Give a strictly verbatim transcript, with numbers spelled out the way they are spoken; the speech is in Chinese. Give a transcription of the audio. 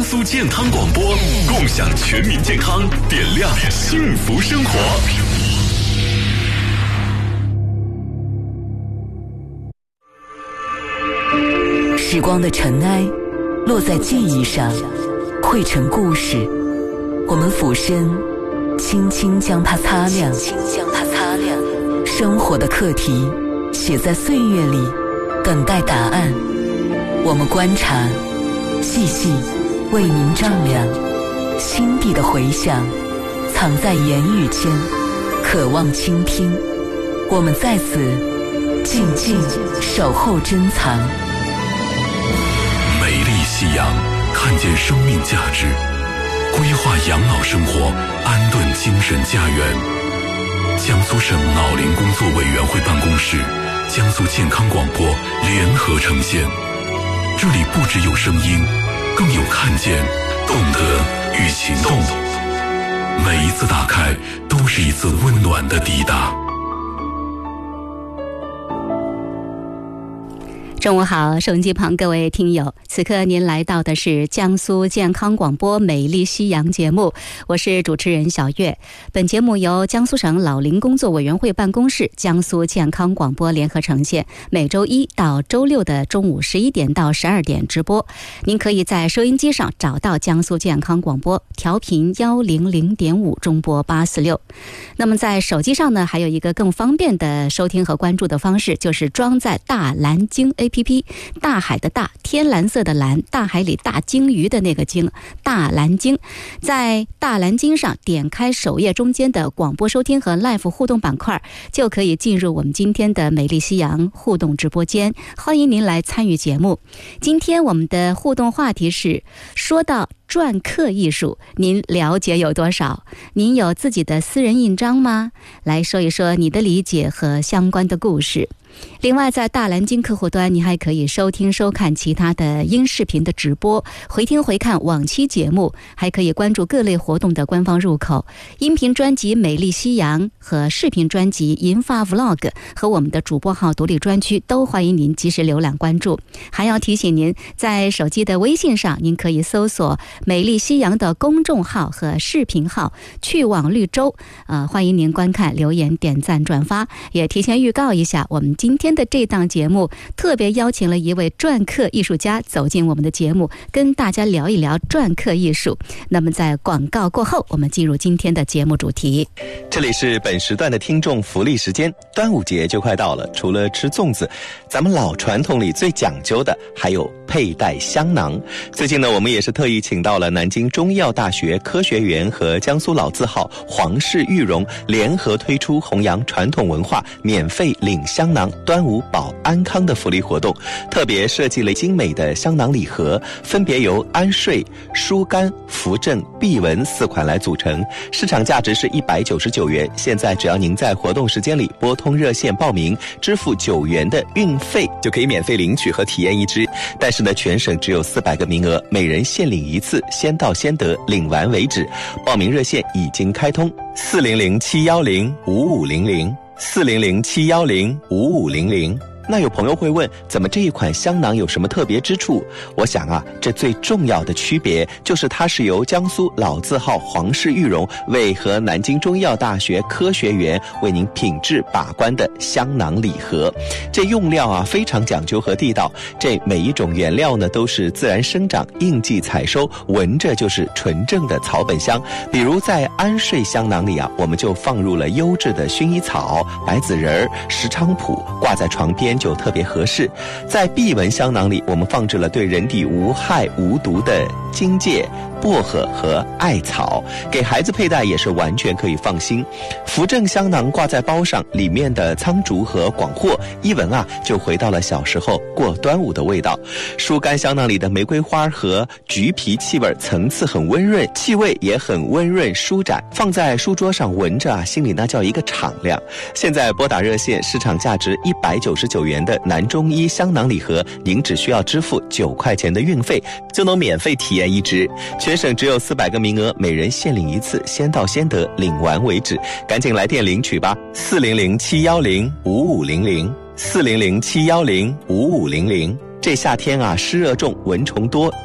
苏健康广播，共享全民健康，点亮幸福生活。 时光的尘埃落在记忆上，汇成故事。我们俯身，轻轻将它擦亮。轻将它擦亮。生活的课题写在岁月里，等待答案。我们观察，细细为您丈量。心底的回响，藏在言语间，渴望倾听。我们在此静静守候珍藏。 美丽夕阳，看见生命价值，规划养老生活，安顿精神家园。江苏省老龄工作委员会办公室、江苏健康广播联合呈现。这里不只有声音，更有看见、懂得与行动。每一次打开，都是一次温暖的抵达。 中午好，收音机旁各位听友，此刻您来到的是江苏健康广播美丽夕阳节目，我是主持人小月。本节目由江苏省老龄工作委员会办公室、江苏健康广播联合呈现，每周一到周六的中午十一点到十二点直播。您可以在收音机上找到江苏健康广播，调频一零零点五，中波八四六。那么在手机上呢，还有一个更方便的收听和关注的方式，就是装在大蓝鲸 A P P， 大海的大，天蓝色的蓝，大海里大鲸鱼的那个鲸，大蓝鲸。在大蓝鲸上点开首页中间的广播收听和 Live 互动板块，就可以进入我们今天的美丽夕阳互动直播间，欢迎您来参与节目。今天我们的互动话题是，说到篆刻艺术，您了解有多少？您有自己的私人印章吗？来说一说你的理解和相关的故事。另外，在大蓝鲸客户端，你还可以收听收看其他的音视频的直播，回听回看往期节目，还可以关注各类活动的官方入口。音频专辑美丽夕阳和视频专辑银发 Vlog 和我们的主播号独立专区都欢迎您及时浏览关注。还要提醒您，在手机的微信上，您可以搜索美丽夕阳的公众号和视频号，去往绿洲，呃，欢迎您观看、留言、点赞、转发。也提前预告一下，我们今天的这档节目特别邀请了一位篆刻艺术家走进我们的节目，跟大家聊一聊篆刻艺术。那么在广告过后，我们进入今天的节目主题。 这里是本时段的听众福利时间，端午节就快到了，除了吃粽子，咱们老传统里最讲究的还有佩戴香囊。最近呢，我们也是特意请到了南京中医药大学科学园和江苏老字号黄氏玉荣联合推出弘扬传统文化免费领香囊端午保安康的福利活动，特别设计了精美的香囊礼盒，分别由安睡、疏肝、扶正、避蚊四款来组成，市场价值是一百九十九元。现在只要您在活动时间里拨通热线报名，支付九元的运费，就可以免费领取和体验一支。但是呢，全省只有四百个名额，每人限领一次，先到先得，领完为止。报名热线已经开通，四零零七幺零五五零零。四零零七幺零五五零零。那有朋友会问，怎么这一款香囊有什么特别之处？我想啊，这最重要的区别就是它是由江苏老字号黄氏玉荣为和南京中医药大学科学园为您品质把关的香囊礼盒。这用料啊非常讲究和地道，这每一种原料呢都是自然生长、应季采收，闻着就是纯正的草本香。比如在安睡香囊里啊，我们就放入了优质的薰衣草、白子仁、石菖蒲，挂在床边就特别合适。在避蚊香囊里，我们放置了对人体无害无毒的荆芥、薄荷和艾草，给孩子佩戴也是完全可以放心。扶正香囊挂在包上，里面的苍竹和广藿一闻啊，就回到了小时候过端午的味道。疏肝香囊里的玫瑰花和橘皮气味层次很温润，气味也很温润舒展，放在书桌上闻着啊，心里那叫一个敞亮。现在拨打热线，市场价值一百九十九元的南中医香囊礼盒，您只需要支付九块钱的运费，就能免费体验一支。全省只有四百个名额，每人限领一次，先到先得，领完为止。赶紧来电领取吧，四零零七幺零五五零零，四零零七幺零五五零零。这夏天啊，湿热重，蚊虫多，